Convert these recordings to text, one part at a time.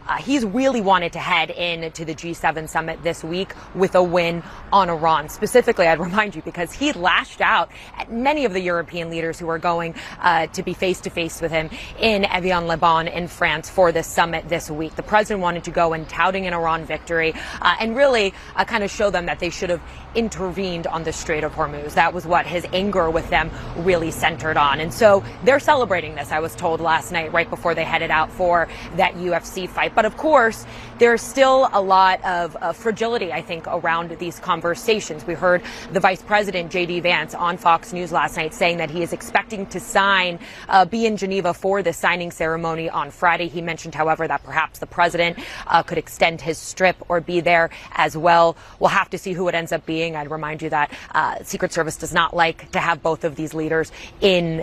he's really wanted to head into the G7 summit this week with a win on Iran. Specifically, I'd remind you, because he lashed out at many of the European leaders who are going to be face-to-face with him in Evian-les-Bains in France for this summit this week. The president wanted to go in touting an Iran victory and really kind of show them that they should have intervened on the Strait of Hormuz. That was what his anger with them really centered on. And so they're celebrating this, I was told last night, right before they headed out for that UFC fight. But of course, there's still a lot of fragility, I think, around these conversations. We heard the Vice President, J.D. Vance, on Fox News last night saying that he is expecting to be in Geneva for the signing ceremony on Friday. He mentioned, however, that perhaps the president could extend his trip or be there as well. We'll have to see who it ends up being. I'd remind you that Secret Service does not like to have both of these leaders in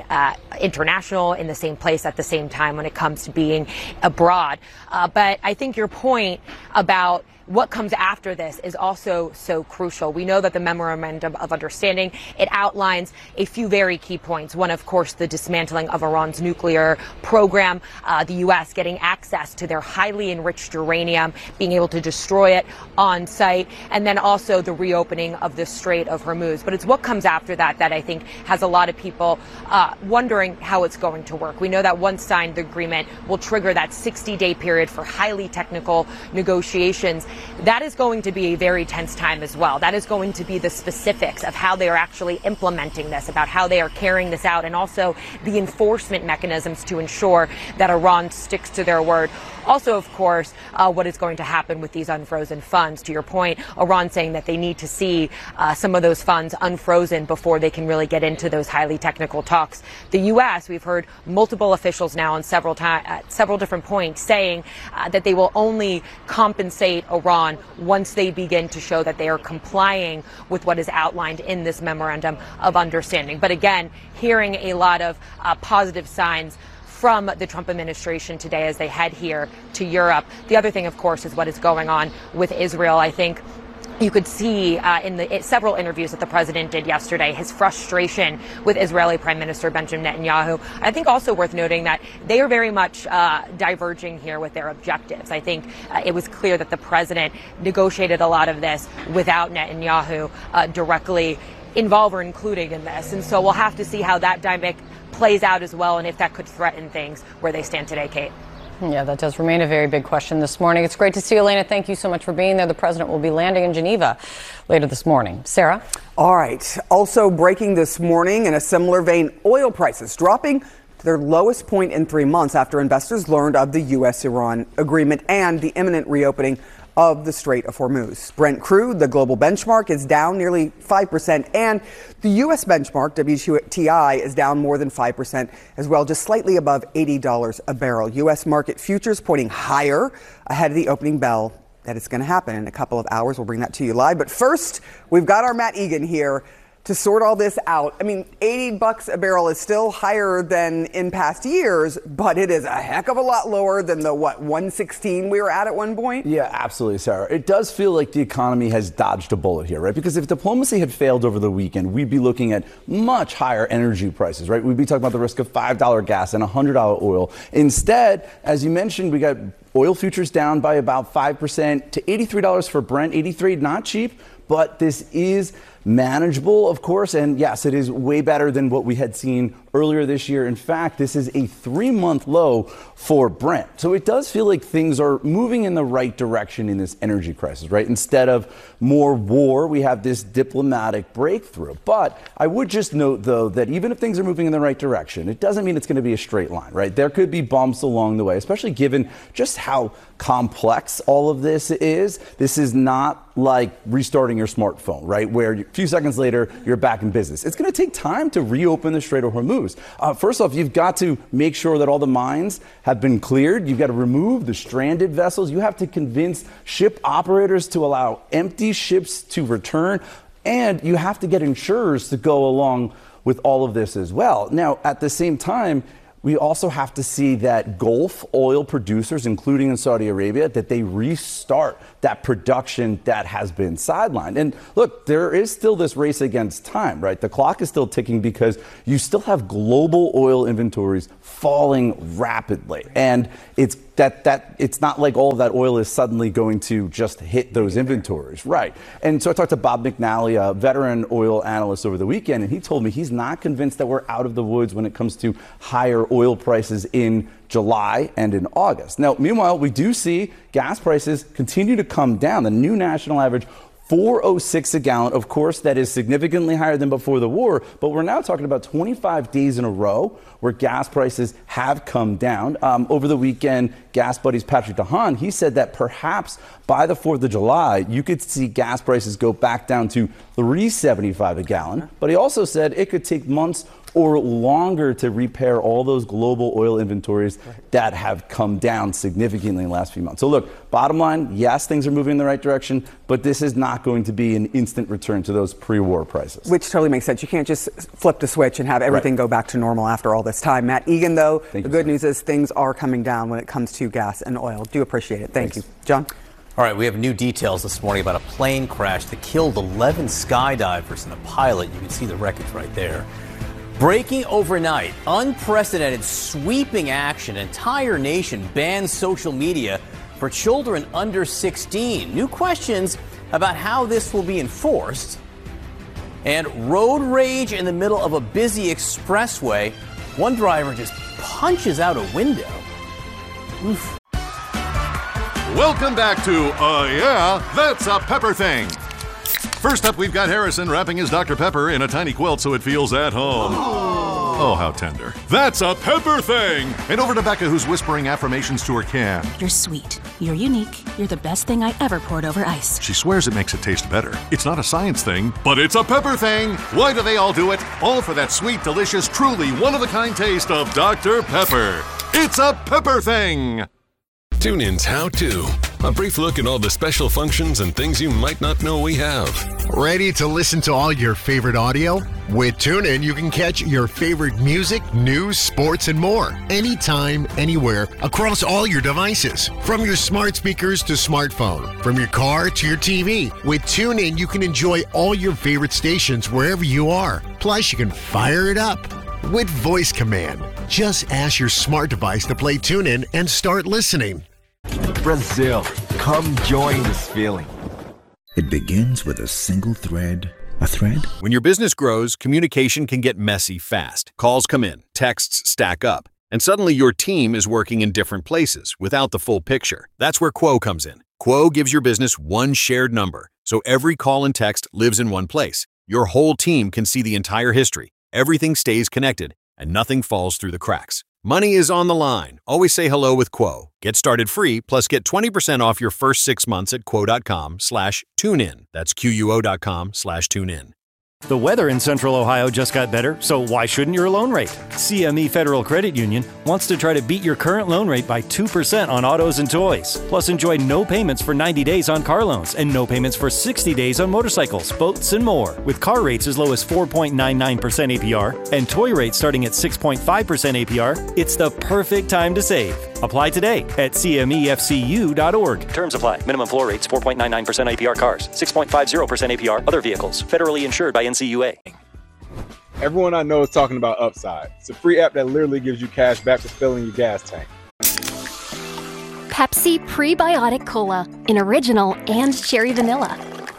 the same place at the same time when it comes to being abroad. But I think your point about what comes after this is also so crucial. We know that the memorandum of understanding, it outlines a few very key points. One, of course, the dismantling of Iran's nuclear program, the U.S. getting access to their highly enriched uranium, being able to destroy it on site, and then also the reopening of the Strait of Hormuz. But it's what comes after that that I think has a lot of people wondering how it's going to work. We know that once signed, the agreement will trigger that 60-day period for highly technical negotiations. That is going to be a very tense time as well. That is going to be the specifics of how they are actually implementing this, about how they are carrying this out, and also the enforcement mechanisms to ensure that Iran sticks to their word. Also, of course, what is going to happen with these unfrozen funds. To your point, Iran saying that they need to see some of those funds unfrozen before they can really get into those highly technical talks. The U.S., we've heard multiple officials now on several different points saying that they will only compensate Iran once they begin to show that they are complying with what is outlined in this memorandum of understanding. But again, hearing a lot of positive signs from the Trump administration today as they head here to Europe. The other thing, of course, is what is going on with Israel. I think you could see in several interviews that the president did yesterday his frustration with Israeli Prime Minister Benjamin Netanyahu. I think also worth noting that they are very much diverging here with their objectives. I think it was clear that the president negotiated a lot of this without Netanyahu directly involved or including in this. And so we'll have to see how that dynamic plays out as well, and if that could threaten things where they stand today, Kate. Yeah, that does remain a very big question this morning. It's great to see you, Elena. Thank you so much for being there. The president will be landing in Geneva later this morning. Sarah? All right. Also breaking this morning in a similar vein, oil prices dropping to their lowest point in 3 months after investors learned of the U.S.-Iran agreement and the imminent reopening of the Strait of Hormuz. Brent crude, the global benchmark, is down nearly 5%, and the U.S. benchmark, WTI, is down more than 5% as well, just slightly above $80 a barrel. U.S. market futures pointing higher ahead of the opening bell. That is going to happen in a couple of hours. We'll bring that to you live. But first, we've got our Matt Egan here to sort all this out. I mean, $80 a barrel is still higher than in past years, but it is a heck of a lot lower than the, 116 we were at one point? Yeah, absolutely, Sarah. It does feel like the economy has dodged a bullet here, right? Because if diplomacy had failed over the weekend, we'd be looking at much higher energy prices, right? We'd be talking about the risk of $5 gas and $100 oil. Instead, as you mentioned, we got oil futures down by about 5% to $83 for Brent. 83, not cheap, but this is manageable, of course, and yes, it is way better than what we had seen earlier this year. In fact, this is a 3-month low for Brent. So it does feel like things are moving in the right direction in this energy crisis, right? Instead of more war, we have this diplomatic breakthrough. But I would just note, though, that even if things are moving in the right direction, it doesn't mean it's going to be a straight line, right? There could be bumps along the way, especially given just how complex all of this is. This is not like restarting your smartphone, right? Where a few seconds later, you're back in business. It's going to take time to reopen the Strait of Hormuz. First off, you've got to make sure that all the mines have been cleared. You've got to remove the stranded vessels. You have to convince ship operators to allow empty ships to return. And you have to get insurers to go along with all of this as well. Now, at the same time, we also have to see that Gulf oil producers, including in Saudi Arabia, that they restart that production that has been sidelined. And look, there is still this race against time, right? The clock is still ticking because you still have global oil inventories falling rapidly. And it's that it's not like all of that oil is suddenly going to just hit those inventories. Right. And so I talked to Bob McNally, a veteran oil analyst, over the weekend, and he told me he's not convinced that we're out of the woods when it comes to higher oil prices in July and in August. Now, meanwhile, we do see gas prices continue to come down. The new national average, $4.06 a gallon. Of course, that is significantly higher than before the war, but we're now talking about 25 days in a row where gas prices have come down. Over the weekend, Gas Buddy's Patrick DeHaan, he said that perhaps by the 4th of July, you could see gas prices go back down to $3.75 a gallon. But he also said it could take months or longer to repair all those global oil inventories that have come down significantly in the last few months. So look, bottom line, yes, things are moving in the right direction, but this is not going to be an instant return to those pre-war prices. Which totally makes sense. You can't just flip the switch and have everything go back to normal after all this time. Matt Egan, though, the good news is things are coming down when it comes to gas and oil. Do appreciate it. Thank you. John? All right, we have new details this morning about a plane crash that killed 11 skydivers and a pilot. You can see the wreckage right there. Breaking overnight, unprecedented sweeping action. Entire nation bans social media for children under 16. New questions about how this will be enforced. And road rage in the middle of a busy expressway. One driver just punches out a window. Oof. Welcome back to Yeah, That's a Pepper Thing. First up, we've got Harrison wrapping his Dr. Pepper in a tiny quilt so it feels at home. Oh, how tender. That's a Pepper Thing! And over to Becca, who's whispering affirmations to her can. You're sweet. You're unique. You're the best thing I ever poured over ice. She swears it makes it taste better. It's not a science thing, but it's a Pepper Thing! Why do they all do it? All for that sweet, delicious, truly one-of-a-kind taste of Dr. Pepper. It's a Pepper Thing! TuneIn's How To. A brief look at all the special functions and things you might not know we have. Ready to listen to all your favorite audio? With TuneIn, you can catch your favorite music, news, sports, and more. Anytime, anywhere, across all your devices. From your smart speakers to smartphone. From your car to your TV. With TuneIn, you can enjoy all your favorite stations wherever you are. Plus, you can fire it up with voice command. Just ask your smart device to play TuneIn and start listening. Brazil, come join this feeling. It begins with a single thread. A thread? When your business grows, communication can get messy fast. Calls come in, texts stack up, and suddenly your team is working in different places without the full picture. That's where Quo comes in. Quo gives your business one shared number, so every call and text lives in one place. Your whole team can see the entire history. Everything stays connected, and nothing falls through the cracks. Money is on the line. Always say hello with Quo. Get started free, plus get 20% off your first 6 months at quo.com/tunein. That's QUO.com/tunein. The weather in Central Ohio just got better, so why shouldn't your loan rate? CME Federal Credit Union wants to try to beat your current loan rate by 2% on autos and toys. Plus, enjoy no payments for 90 days on car loans and no payments for 60 days on motorcycles, boats, and more. With car rates as low as 4.99% APR and toy rates starting at 6.5% APR, it's the perfect time to save. Apply today at CMEFCU.org. Terms apply. Minimum floor rates 4.99% APR cars, 6.50% APR other vehicles. Federally insured by NCUA. Everyone I know is talking about Upside. It's a free app that literally gives you cash back for filling your gas tank. Pepsi Prebiotic Cola in original and cherry vanilla.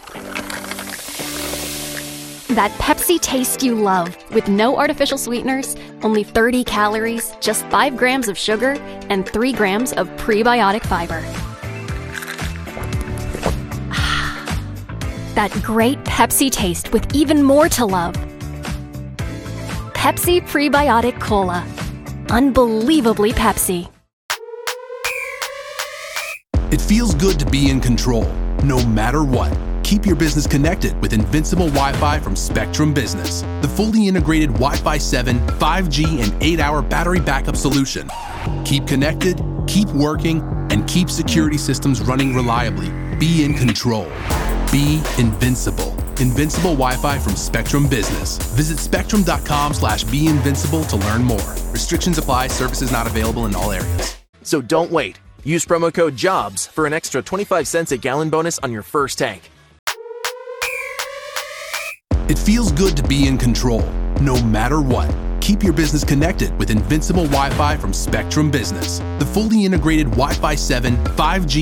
That Pepsi taste you love, with no artificial sweeteners, only 30 calories, just 5 grams of sugar, and 3 grams of prebiotic fiber. That great Pepsi taste with even more to love. Pepsi Prebiotic Cola. Unbelievably Pepsi. It feels good to be in control, no matter what. Keep your business connected with Invincible Wi-Fi from Spectrum Business, the fully integrated Wi-Fi 7, 5G, and 8-hour battery backup solution. Keep connected, keep working, and keep security systems running reliably. Be in control. Be invincible. Invincible Wi-Fi from Spectrum Business. Visit spectrum.com/beinvincible to learn more. Restrictions apply. Services not available in all areas. So don't wait. Use promo code JOBS for an extra 25 cents a gallon bonus on your first tank. It feels good to be in control, no matter what. Keep your business connected with Invincible Wi-Fi from Spectrum Business, the fully integrated Wi-Fi 7, 5G,